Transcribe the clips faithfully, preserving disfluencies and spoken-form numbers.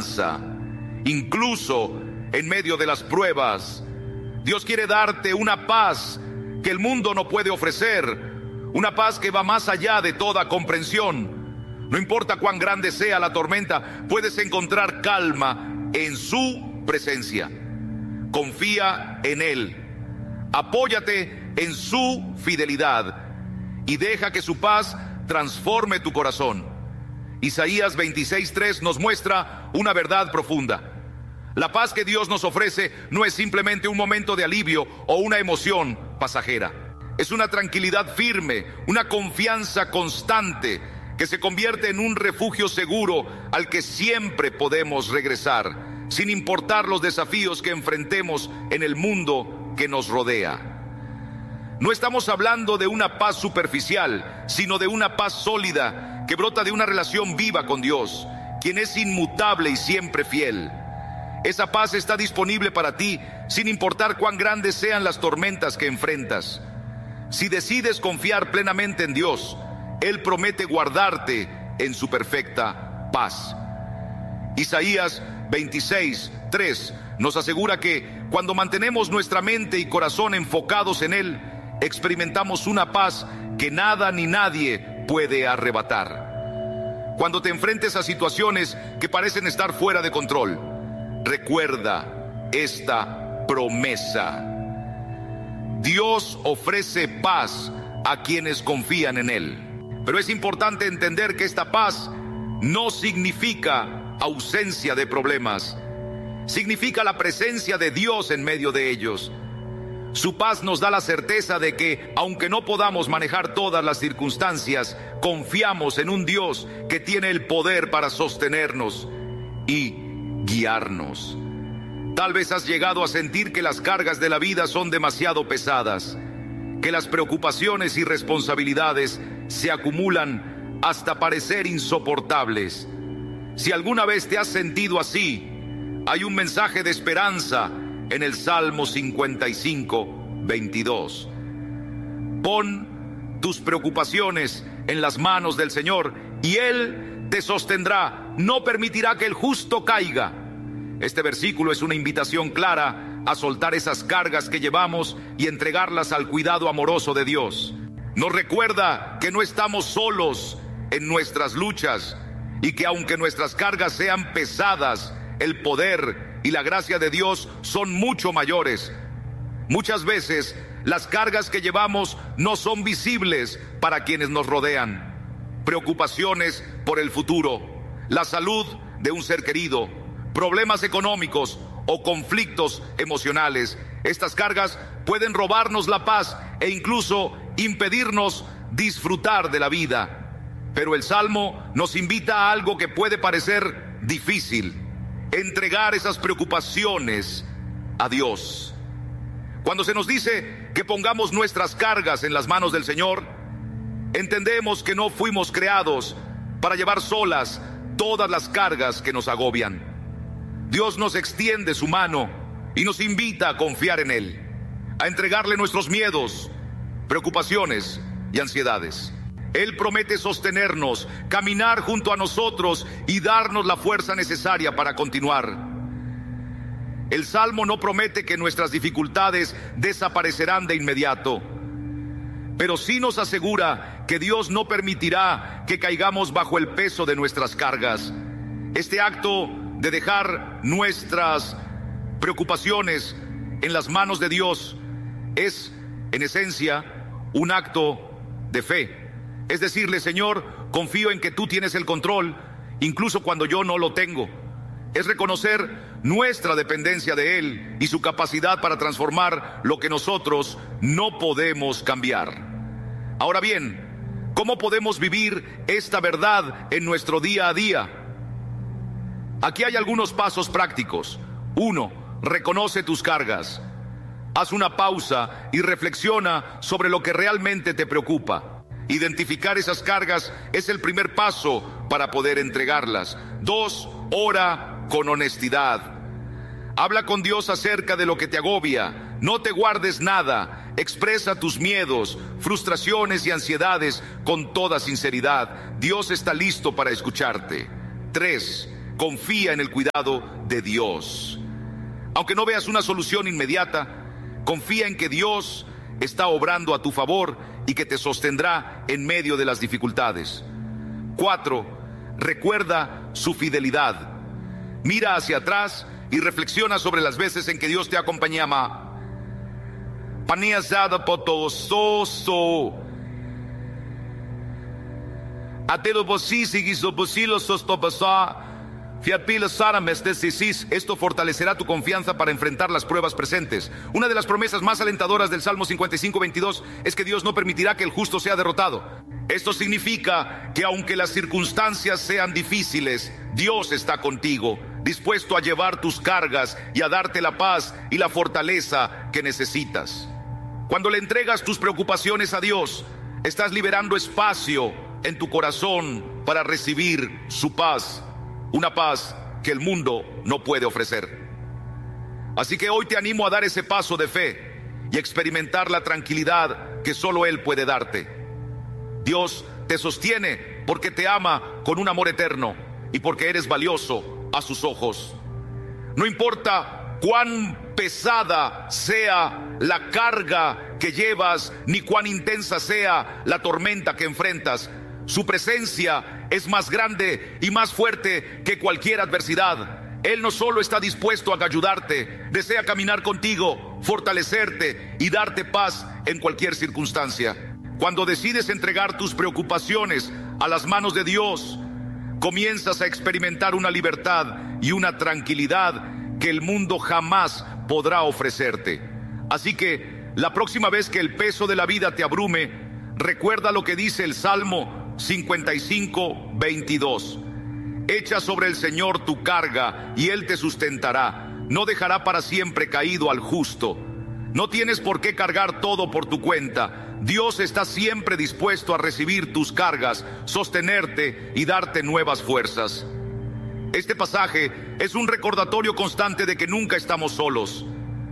confianza, incluso en medio de las pruebas. Dios quiere darte una paz que el mundo no puede ofrecer, una paz que va más allá de toda comprensión. No importa cuán grande sea la tormenta, puedes encontrar calma en su presencia. Confía en Él, apóyate en su fidelidad y deja que su paz transforme tu corazón. Isaías veintiséis tres nos muestra una verdad profunda. La paz que Dios nos ofrece no es simplemente un momento de alivio o una emoción pasajera. Es una tranquilidad firme, una confianza constante que se convierte en un refugio seguro al que siempre podemos regresar, sin importar los desafíos que enfrentemos en el mundo que nos rodea. No estamos hablando de una paz superficial, sino de una paz sólida que brota de una relación viva con Dios, quien es inmutable y siempre fiel. Esa paz está disponible para ti sin importar cuán grandes sean las tormentas que enfrentas. Si decides confiar plenamente en Dios, Él promete guardarte en su perfecta paz. Isaías veintiséis tres nos asegura que cuando mantenemos nuestra mente y corazón enfocados en Él, experimentamos una paz que nada ni nadie puede arrebatar. Cuando te enfrentes a situaciones que parecen estar fuera de control, recuerda esta promesa. Dios ofrece paz a quienes confían en Él. Pero es importante entender que esta paz no significa ausencia de problemas. Significa la presencia de Dios en medio de ellos. Su paz nos da la certeza de que, aunque no podamos manejar todas las circunstancias, confiamos en un Dios que tiene el poder para sostenernos y guiarnos. Tal vez has llegado a sentir que las cargas de la vida son demasiado pesadas, que las preocupaciones y responsabilidades se acumulan hasta parecer insoportables. Si alguna vez te has sentido así, hay un mensaje de esperanza en el Salmo cincuenta y cinco, veintidós. Pon tus preocupaciones en las manos del Señor y Él te sostendrá, no permitirá que el justo caiga. Este versículo es una invitación clara a soltar esas cargas que llevamos y entregarlas al cuidado amoroso de Dios. Nos recuerda que no estamos solos en nuestras luchas y que aunque nuestras cargas sean pesadas, el poder y la gracia de Dios son mucho mayores. Muchas veces las cargas que llevamos no son visibles para quienes nos rodean. Preocupaciones por el futuro, la salud de un ser querido, problemas económicos o conflictos emocionales. Estas cargas pueden robarnos la paz e incluso impedirnos disfrutar de la vida. Pero el Salmo nos invita a algo que puede parecer difícil: entregar esas preocupaciones a Dios. Cuando se nos dice que pongamos nuestras cargas en las manos del Señor, entendemos que no fuimos creados para llevar solas todas las cargas que nos agobian. Dios nos extiende su mano y nos invita a confiar en Él, a entregarle nuestros miedos, preocupaciones y ansiedades. Él promete sostenernos, caminar junto a nosotros y darnos la fuerza necesaria para continuar. El Salmo no promete que nuestras dificultades desaparecerán de inmediato, pero sí nos asegura que Dios no permitirá que caigamos bajo el peso de nuestras cargas. Este acto de dejar nuestras preocupaciones en las manos de Dios es, en esencia, un acto de fe. Es decirle: Señor, confío en que tú tienes el control, incluso cuando yo no lo tengo. Es reconocer nuestra dependencia de Él y su capacidad para transformar lo que nosotros no podemos cambiar. Ahora bien, ¿cómo podemos vivir esta verdad en nuestro día a día? Aquí hay algunos pasos prácticos. Uno, reconoce tus cargas. Haz una pausa y reflexiona sobre lo que realmente te preocupa. Identificar esas cargas es el primer paso para poder entregarlas. Dos, ora con honestidad. Habla con Dios acerca de lo que te agobia. No te guardes nada. Expresa tus miedos, frustraciones y ansiedades con toda sinceridad. Dios está listo para escucharte. Tres, confía en el cuidado de Dios. Aunque no veas una solución inmediata, confía en que Dios está obrando a tu favor y que te sostendrá en medio de las dificultades. Cuatro, recuerda su fidelidad. Mira hacia atrás y reflexiona sobre las veces en que Dios te acompañaba. Paniazada potososo. Esto fortalecerá tu confianza para enfrentar las pruebas presentes. Una de las promesas más alentadoras del Salmo cincuenta y cinco, veintidós es que Dios no permitirá que el justo sea derrotado. Esto significa que aunque las circunstancias sean difíciles, Dios está contigo, dispuesto a llevar tus cargas y a darte la paz y la fortaleza que necesitas. Cuando le entregas tus preocupaciones a Dios, estás liberando espacio en tu corazón para recibir su paz, una paz que el mundo no puede ofrecer. Así que hoy te animo a dar ese paso de fe y experimentar la tranquilidad que solo Él puede darte. Dios te sostiene porque te ama con un amor eterno y porque eres valioso a sus ojos. No importa cuán pesada sea la carga que llevas, ni cuán intensa sea la tormenta que enfrentas, su presencia es más grande y más fuerte que cualquier adversidad. Él no solo está dispuesto a ayudarte, desea caminar contigo, fortalecerte y darte paz en cualquier circunstancia. Cuando decides entregar tus preocupaciones a las manos de Dios, comienzas a experimentar una libertad y una tranquilidad que el mundo jamás podrá ofrecerte. Así que la próxima vez que el peso de la vida te abrume, recuerda lo que dice el Salmo cincuenta y cinco, veintidós. Echa sobre el Señor tu carga y Él te sustentará. No dejará para siempre caído al justo. No tienes por qué cargar todo por tu cuenta. Dios está siempre dispuesto a recibir tus cargas, sostenerte y darte nuevas fuerzas. Este pasaje es un recordatorio constante de que nunca estamos solos.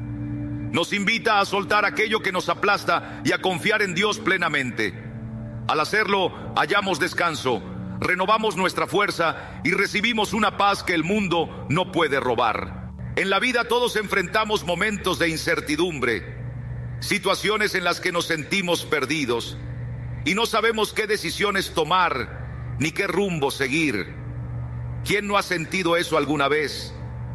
Nos invita a soltar aquello que nos aplasta y a confiar en Dios plenamente. Al hacerlo, hallamos descanso, renovamos nuestra fuerza y recibimos una paz que el mundo no puede robar. En la vida todos enfrentamos momentos de incertidumbre, situaciones en las que nos sentimos perdidos y no sabemos qué decisiones tomar ni qué rumbo seguir. ¿Quién no ha sentido eso alguna vez?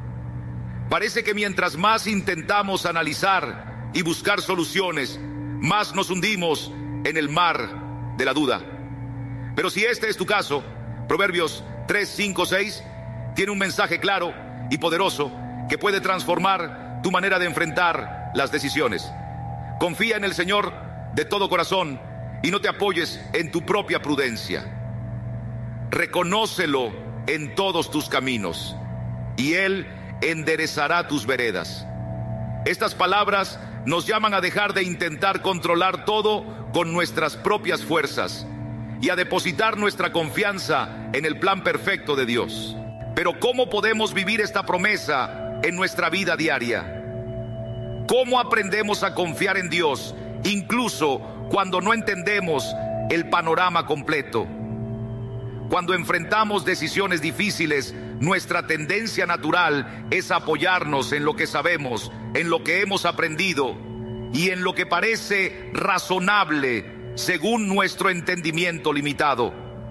Parece que mientras más intentamos analizar y buscar soluciones, más nos hundimos en el mar de la duda. Pero si este es tu caso, Proverbios tres, cinco, seis tiene un mensaje claro y poderoso que puede transformar tu manera de enfrentar las decisiones. Confía en el Señor de todo corazón y no te apoyes en tu propia prudencia. Reconócelo en todos tus caminos y Él enderezará tus veredas. Estas palabras nos llaman a dejar de intentar controlar todo con nuestras propias fuerzas y a depositar nuestra confianza en el plan perfecto de Dios. Pero ¿cómo podemos vivir esta promesa en nuestra vida diaria? ¿Cómo aprendemos a confiar en Dios incluso cuando no entendemos el panorama completo? Cuando enfrentamos decisiones difíciles, nuestra tendencia natural es apoyarnos en lo que sabemos, en lo que hemos aprendido y en lo que parece razonable según nuestro entendimiento limitado.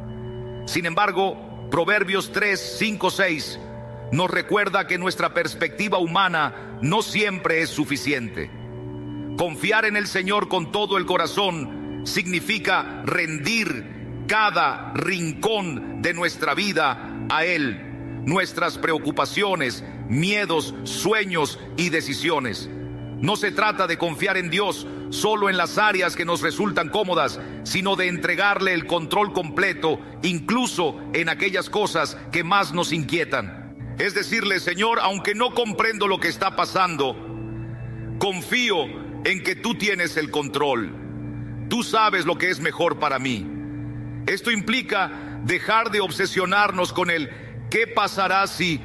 Sin embargo, Proverbios tres, cinco, seis nos recuerda que nuestra perspectiva humana no siempre es suficiente. Confiar en el Señor con todo el corazón significa rendir cada rincón de nuestra vida a Él, nuestras preocupaciones, miedos, sueños y decisiones. No se trata de confiar en Dios solo en las áreas que nos resultan cómodas, sino de entregarle el control completo, incluso en aquellas cosas que más nos inquietan. Es decirle: Señor, aunque no comprendo lo que está pasando, confío en que tú tienes el control. Tú sabes lo que es mejor para mí. Esto implica dejar de obsesionarnos con el ¿qué pasará si?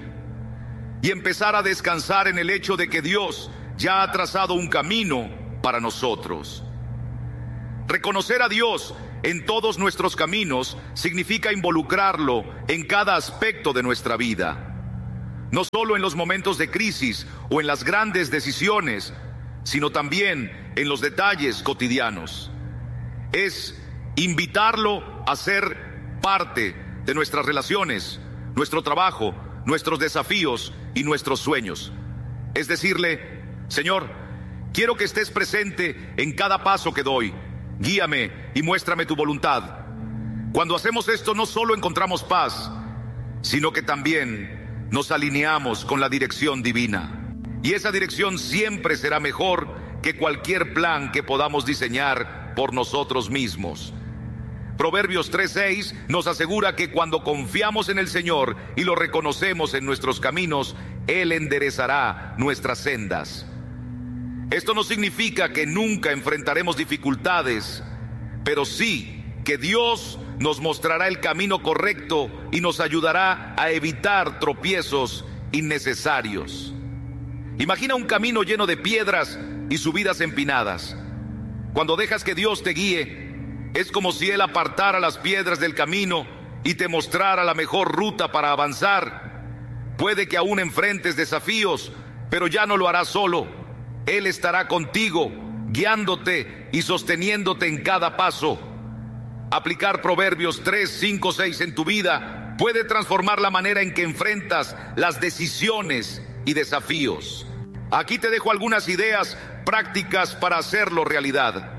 Y empezar a descansar en el hecho de que Dios ya ha trazado un camino para nosotros. Reconocer a Dios en todos nuestros caminos significa involucrarlo en cada aspecto de nuestra vida. No solo en los momentos de crisis o en las grandes decisiones, sino también en los detalles cotidianos. Es invitarlo a ser parte de nuestras relaciones, nuestro trabajo, nuestros desafíos y nuestros sueños. Es decirle: Señor, quiero que estés presente en cada paso que doy. Guíame y muéstrame tu voluntad. Cuando hacemos esto, no solo encontramos paz, sino que también nos alineamos con la dirección divina. Y esa dirección siempre será mejor que cualquier plan que podamos diseñar por nosotros mismos. Proverbios tres seis nos asegura que cuando confiamos en el Señor y lo reconocemos en nuestros caminos, Él enderezará nuestras sendas. Esto no significa que nunca enfrentaremos dificultades, pero sí que Dios nos mostrará el camino correcto y nos ayudará a evitar tropiezos innecesarios. Imagina un camino lleno de piedras y subidas empinadas. Cuando dejas que Dios te guíe, es como si Él apartara las piedras del camino y te mostrara la mejor ruta para avanzar. Puede que aún enfrentes desafíos, pero ya no lo harás solo. Él estará contigo, guiándote y sosteniéndote en cada paso. Aplicar Proverbios tres, cinco, seis en tu vida puede transformar la manera en que enfrentas las decisiones y desafíos. Aquí te dejo algunas ideas prácticas para hacerlo realidad.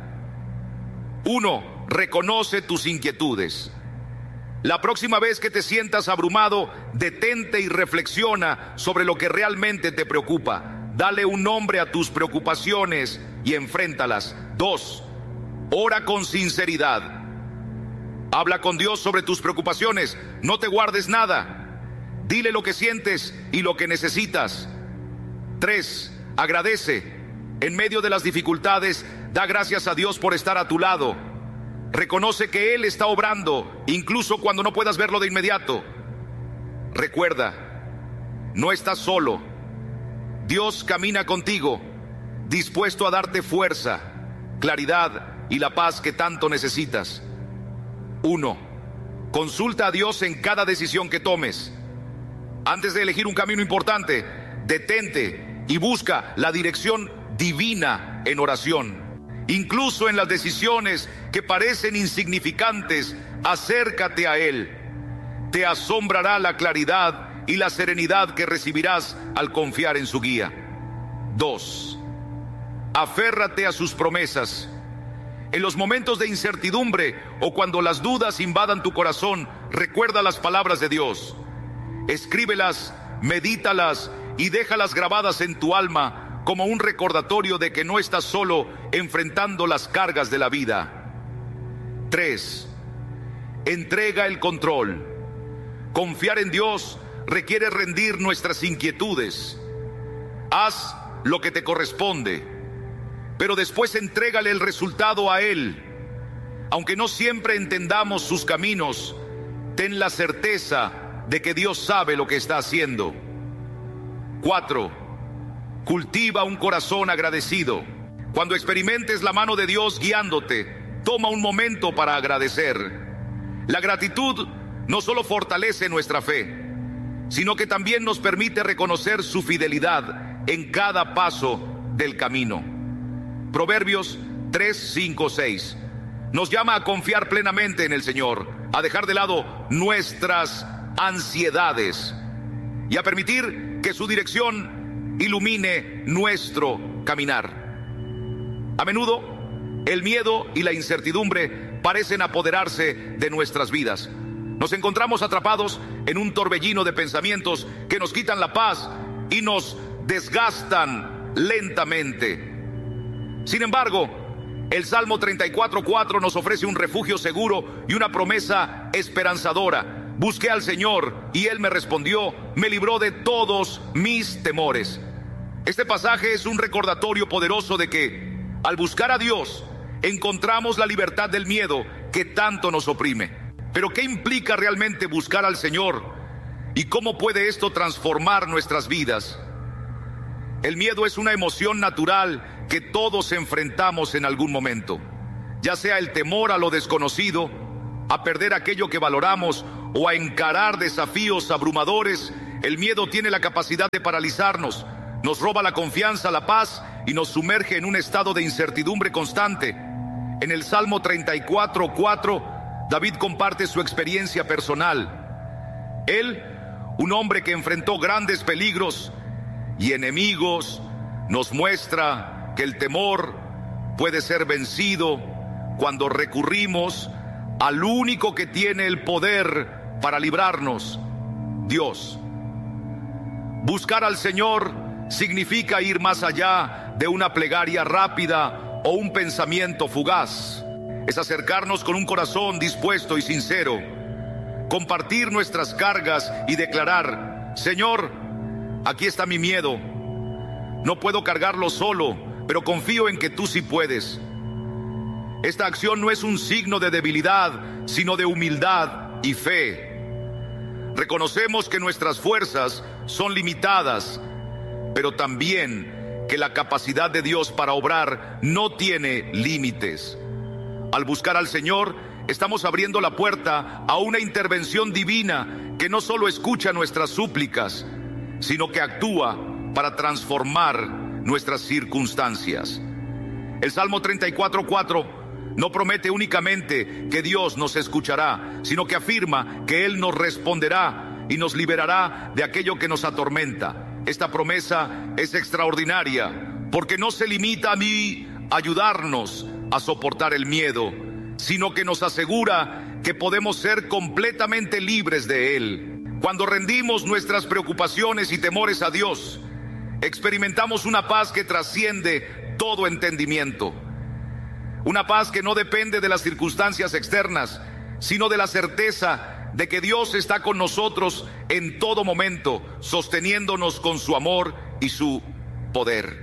Uno, reconoce tus inquietudes. La próxima vez que te sientas abrumado, detente y reflexiona sobre lo que realmente te preocupa. Dale un nombre a tus preocupaciones y enfréntalas. Dos, ora con sinceridad. Habla con Dios sobre tus preocupaciones. No te guardes nada. Dile lo que sientes y lo que necesitas. Tres, agradece. En medio de las dificultades, da gracias a Dios por estar a tu lado. Reconoce que Él está obrando, incluso cuando no puedas verlo de inmediato. Recuerda, no estás solo. Dios camina contigo, dispuesto a darte fuerza, claridad y la paz que tanto necesitas. Uno, consulta a Dios en cada decisión que tomes. Antes de elegir un camino importante, detente y busca la dirección divina en oración. Incluso en las decisiones que parecen insignificantes, acércate a Él. Te asombrará la claridad y la serenidad que recibirás al confiar en su guía. Dos, aférrate a sus promesas. En los momentos de incertidumbre o cuando las dudas invadan tu corazón, recuerda las palabras de Dios. Escríbelas, medítalas y déjalas grabadas en tu alma como un recordatorio de que no estás solo enfrentando las cargas de la vida. Tres, entrega el control. Confiar en Dios requiere rendir nuestras inquietudes. Haz lo que te corresponde, pero después entrégale el resultado a Él. Aunque no siempre entendamos sus caminos, ten la certeza de que Dios sabe lo que está haciendo. Cuatro, cultiva un corazón agradecido. Cuando experimentes la mano de Dios guiándote, toma un momento para agradecer. La gratitud no solo fortalece nuestra fe, sino que también nos permite reconocer su fidelidad en cada paso del camino. Proverbios tres, cinco, seis nos llama a confiar plenamente en el Señor, a dejar de lado nuestras ansiedades y a permitir que su dirección ilumine nuestro caminar. A menudo, el miedo y la incertidumbre parecen apoderarse de nuestras vidas. Nos encontramos atrapados en un torbellino de pensamientos que nos quitan la paz y nos desgastan lentamente. Sin embargo, el Salmo treinta y cuatro, cuatro nos ofrece un refugio seguro y una promesa esperanzadora. Busqué al Señor y Él me respondió, me libró de todos mis temores. Este pasaje es un recordatorio poderoso de que, al buscar a Dios, encontramos la libertad del miedo que tanto nos oprime. Pero ¿qué implica realmente buscar al Señor? ¿Y cómo puede esto transformar nuestras vidas? El miedo es una emoción natural que todos enfrentamos en algún momento. ya sea el temor a lo desconocido, a perder aquello que valoramos o a encarar desafíos abrumadores, el miedo tiene la capacidad de paralizarnos, nos roba la confianza, la paz y nos sumerge en un estado de incertidumbre constante. En el Salmo treinta y cuatro, cuatro, David comparte su experiencia personal. Él, un hombre que enfrentó grandes peligros y enemigos, nos muestra que el temor puede ser vencido cuando recurrimos al único que tiene el poder para librarnos, Dios. Buscar al Señor significa ir más allá de una plegaria rápida o un pensamiento fugaz. Es acercarnos con un corazón dispuesto y sincero, compartir nuestras cargas y declarar: Señor, aquí está mi miedo. No puedo cargarlo solo, pero confío en que tú sí puedes. Esta acción no es un signo de debilidad, sino de humildad y fe. Reconocemos que nuestras fuerzas son limitadas, pero también que la capacidad de Dios para obrar no tiene límites. Al buscar al Señor, estamos abriendo la puerta a una intervención divina que no solo escucha nuestras súplicas, sino que actúa para transformar nuestras circunstancias. El Salmo treinta y cuatro, cuatro no promete únicamente que Dios nos escuchará, sino que afirma que Él nos responderá y nos liberará de aquello que nos atormenta. Esta promesa es extraordinaria porque no se limita a mí a ayudarnos a soportar el miedo, sino que nos asegura que podemos ser completamente libres de él. Cuando rendimos nuestras preocupaciones y temores a Dios, experimentamos una paz que trasciende todo entendimiento. Una paz que no depende de las circunstancias externas, sino de la certeza de que Dios está con nosotros en todo momento, sosteniéndonos con su amor y su poder.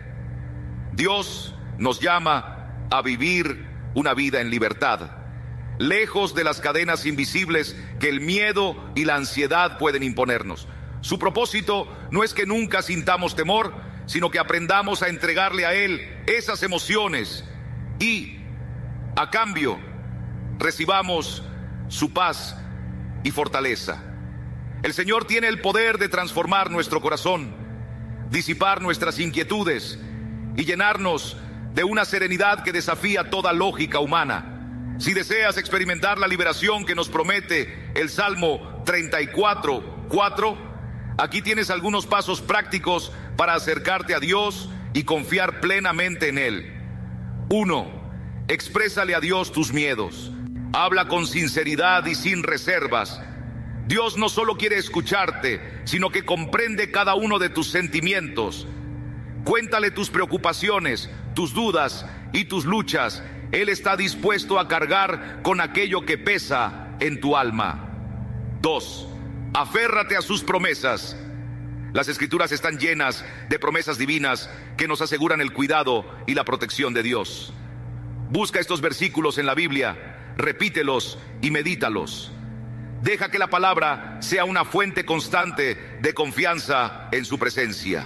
Dios nos llama a vivir una vida en libertad, lejos de las cadenas invisibles que el miedo y la ansiedad pueden imponernos. Su propósito no es que nunca sintamos temor, sino que aprendamos a entregarle a Él esas emociones y, a cambio, recibamos su paz y fortaleza. El Señor tiene el poder de transformar nuestro corazón, disipar nuestras inquietudes y llenarnos de una serenidad que desafía toda lógica humana. Si deseas experimentar la liberación que nos promete el Salmo treinta y cuatro, cuatro, aquí tienes algunos pasos prácticos para acercarte a Dios y confiar plenamente en Él. Uno, exprésale a Dios tus miedos. Habla con sinceridad y sin reservas. Dios no solo quiere escucharte, sino que comprende cada uno de tus sentimientos. Cuéntale tus preocupaciones, tus dudas y tus luchas. Él está dispuesto a cargar con aquello que pesa en tu alma. Dos, aférrate a sus promesas. Las Escrituras están llenas de promesas divinas que nos aseguran el cuidado y la protección de Dios. Busca estos versículos en la Biblia, repítelos y medítalos. Deja que la palabra sea una fuente constante de confianza en su presencia.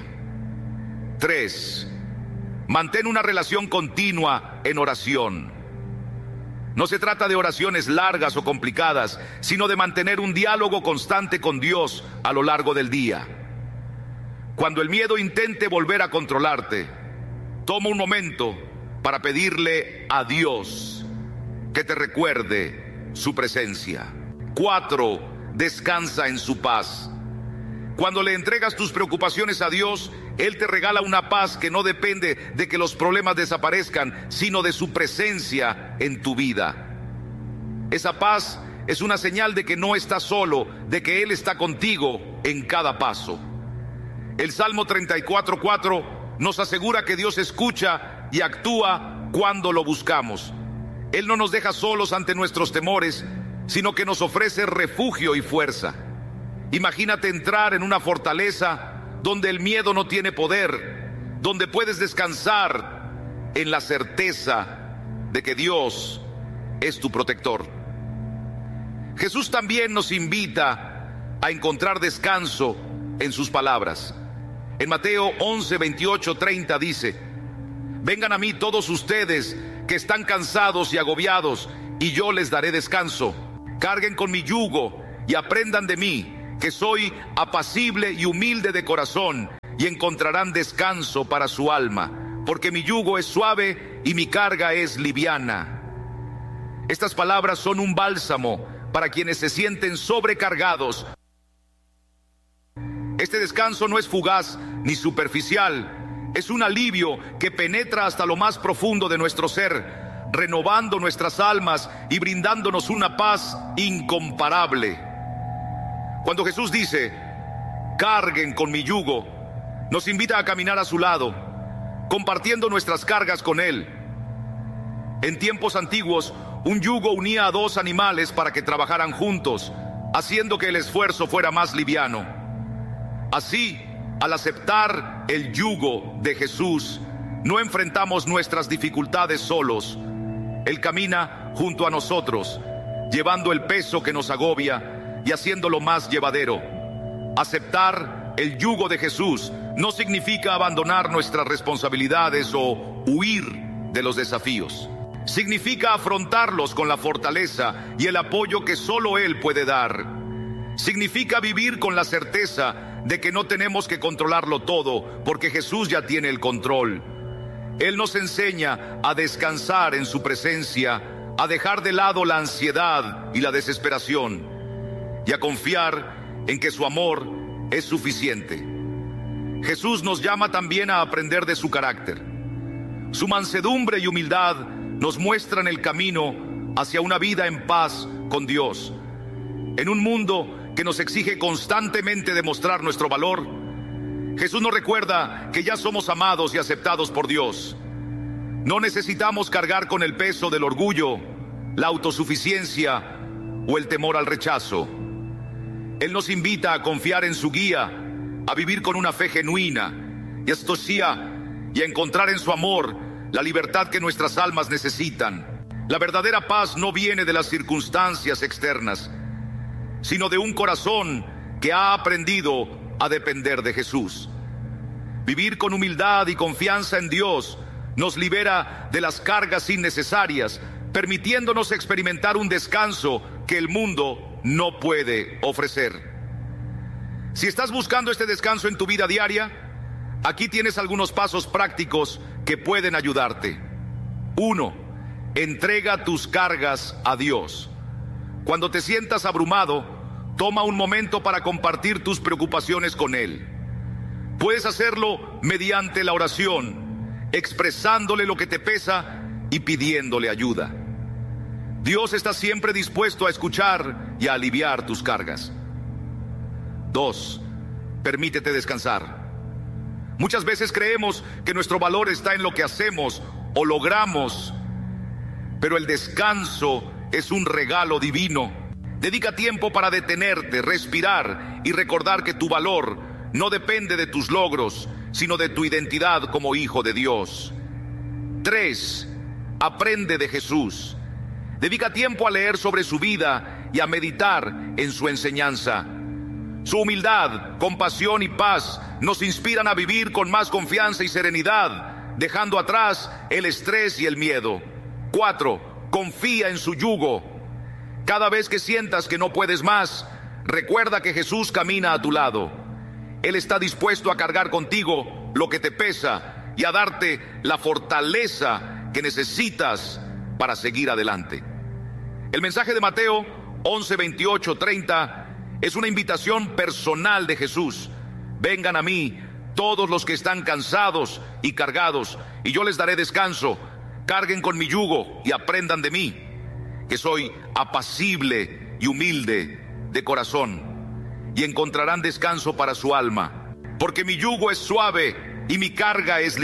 Tres, mantén una relación continua en oración. No se trata de oraciones largas o complicadas, sino de mantener un diálogo constante con Dios a lo largo del día. Cuando el miedo intente volver a controlarte, toma un momento para pedirle a Dios que te recuerde su presencia. Cuatro, descansa en su paz. Cuando le entregas tus preocupaciones a Dios, Él te regala una paz que no depende de que los problemas desaparezcan, sino de su presencia en tu vida. Esa paz es una señal de que no estás solo, de que Él está contigo en cada paso. El Salmo treinta y cuatro, cuatro nos asegura que Dios escucha y actúa cuando lo buscamos. Él no nos deja solos ante nuestros temores, sino que nos ofrece refugio y fuerza. Imagínate entrar en una fortaleza donde el miedo no tiene poder, donde puedes descansar en la certeza de que Dios es tu protector. Jesús también nos invita a encontrar descanso en sus palabras. En Mateo once, veintiocho, treinta dice: vengan a mí todos ustedes que están cansados y agobiados, y yo les daré descanso. Carguen con mi yugo y aprendan de mí, que soy apacible y humilde de corazón, y encontrarán descanso para su alma, porque mi yugo es suave y mi carga es liviana. Estas palabras son un bálsamo para quienes se sienten sobrecargados. Este descanso no es fugaz ni superficial, es un alivio que penetra hasta lo más profundo de nuestro ser, renovando nuestras almas y brindándonos una paz incomparable. Cuando Jesús dice, carguen con mi yugo, nos invita a caminar a su lado, compartiendo nuestras cargas con Él. En tiempos antiguos, un yugo unía a dos animales para que trabajaran juntos, haciendo que el esfuerzo fuera más liviano. Así, al aceptar el yugo de Jesús, no enfrentamos nuestras dificultades solos. Él camina junto a nosotros, llevando el peso que nos agobia y haciéndolo más llevadero. Aceptar el yugo de Jesús no significa abandonar nuestras responsabilidades o huir de los desafíos. Significa afrontarlos con la fortaleza y el apoyo que solo Él puede dar. Significa vivir con la certeza de que no tenemos que controlarlo todo, porque Jesús ya tiene el control. Él nos enseña a descansar en su presencia, a dejar de lado la ansiedad y la desesperación, y a confiar en que su amor es suficiente. Jesús nos llama también a aprender de su carácter. Su mansedumbre y humildad nos muestran el camino hacia una vida en paz con Dios. En un mundo que nos exige constantemente demostrar nuestro valor, Jesús nos recuerda que ya somos amados y aceptados por Dios. No necesitamos cargar con el peso del orgullo, la autosuficiencia o el temor al rechazo. Él nos invita a confiar en su guía, a vivir con una fe genuina y astosía, y a encontrar en su amor la libertad que nuestras almas necesitan. La verdadera paz no viene de las circunstancias externas, sino de un corazón que ha aprendido a depender de Jesús. Vivir con humildad y confianza en Dios nos libera de las cargas innecesarias, permitiéndonos experimentar un descanso que el mundo no puede ofrecer. Si estás buscando este descanso en tu vida diaria, aquí tienes algunos pasos prácticos que pueden ayudarte. Uno, entrega tus cargas a Dios. Cuando te sientas abrumado, toma un momento para compartir tus preocupaciones con Él. Puedes hacerlo mediante la oración, expresándole lo que te pesa y pidiéndole ayuda. Dios está siempre dispuesto a escuchar y a aliviar tus cargas. Dos, permítete descansar. Muchas veces creemos que nuestro valor está en lo que hacemos o logramos, pero el descanso es un regalo divino. Dedica tiempo para detenerte, respirar y recordar que tu valor no depende de tus logros, sino de tu identidad como hijo de Dios. Tres, aprende de Jesús. Dedica tiempo a leer sobre su vida y a meditar en su enseñanza. Su humildad, compasión y paz nos inspiran a vivir con más confianza y serenidad, dejando atrás el estrés y el miedo. Cuatro, confía en su yugo. Cada vez que sientas que no puedes más, recuerda que Jesús camina a tu lado. Él está dispuesto a cargar contigo lo que te pesa y a darte la fortaleza que necesitas para seguir adelante. El mensaje de Mateo once, veintiocho, treinta es una invitación personal de Jesús. Vengan a mí todos los que están cansados y cargados, y yo les daré descanso. Carguen con mi yugo y aprendan de mí, que soy apacible y humilde de corazón, y encontrarán descanso para su alma, porque mi yugo es suave y mi carga es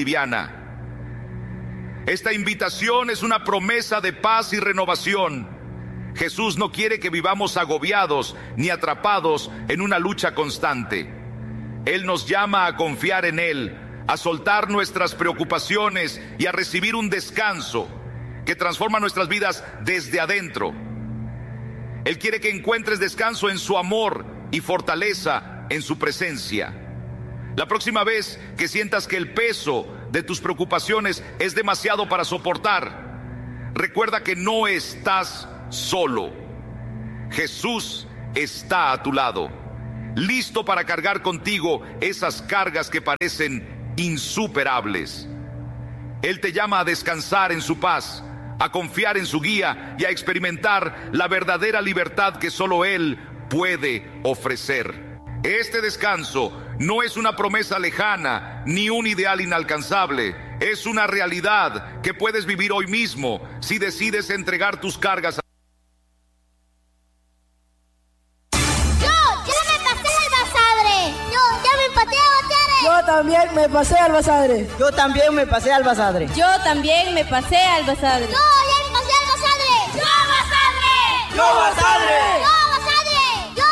liviana. Esta invitación es una promesa de paz y renovación. Jesús no quiere que vivamos agobiados ni atrapados en una lucha constante. Él nos llama a confiar en Él, a soltar nuestras preocupaciones y a recibir un descanso que transforma nuestras vidas desde adentro. Él quiere que encuentres descanso en su amor y fortaleza en su presencia. La próxima vez que sientas que el peso de tus preocupaciones es demasiado para soportar, recuerda que no estás solo. Jesús está a tu lado, listo para cargar contigo esas cargas que parecen insuperables. Él te llama a descansar en su paz, a confiar en su guía y a experimentar la verdadera libertad que solo Él puede ofrecer. Este descanso no es una promesa lejana ni un ideal inalcanzable. Es una realidad que puedes vivir hoy mismo si decides entregar tus cargas a... Yo también me pasé al Basadre. Yo también me pasé al Basadre. Yo también me pasé al Basadre. Yo ya me pasé al Basadre. ¡Yo Basadre! ¡Yo Basadre! ¡Yo Basadre! ¡Yo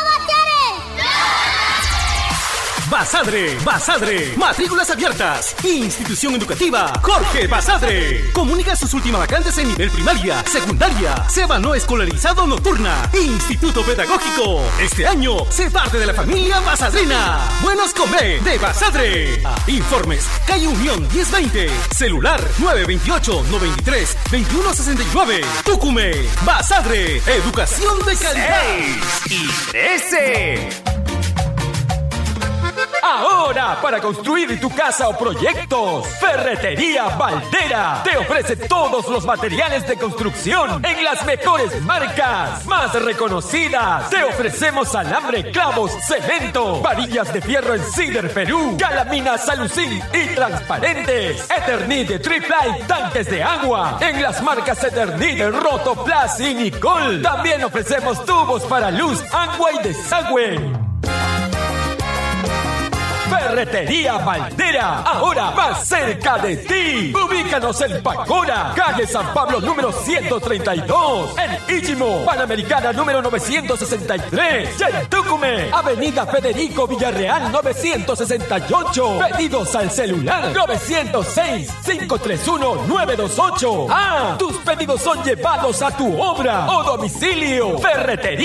Basadre! Basadre, Basadre, matrículas abiertas. Institución educativa Jorge Basadre. Comunica sus últimas vacantes en nivel primaria, secundaria, SEBA no escolarizado nocturna, Instituto Pedagógico. Este año, sé parte de la familia basadrina. Buenos Comé de Basadre. Informes, calle Unión diez veinte, celular nueve veintiocho, noventa y tres, veintiuno sesenta y nueve. Tucumé, Basadre, educación de calidad. seis y trece. Ahora, para construir tu casa o proyectos, Ferretería Valdera te ofrece todos los materiales de construcción en las mejores marcas, más reconocidas. Te ofrecemos alambre, clavos, cemento, varillas de fierro en Cider Perú, calaminas alucín y transparentes, Eternit, Triple, tanques de agua en las marcas Eternit, Rotoplas y Nicol. También ofrecemos tubos para luz, agua y desagüe. Ferretería Valdera, ahora más cerca de ti. Ubícanos en Pacora, calle San Pablo número ciento treinta y dos, en Íchimo, Panamericana número novecientos sesenta y tres, y en Tucumé, avenida Federico Villarreal novecientos sesenta y ocho. Pedidos al celular nueve cero seis, cinco tres uno, nueve dos ocho. Ah, tus pedidos son llevados a tu obra o domicilio. Ferretería